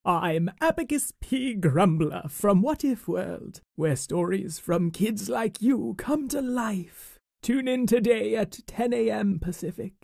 I'm Abacus P. Grumbler from What If World, where stories from kids like you come to life. Tune in today at 10 a.m. Pacific.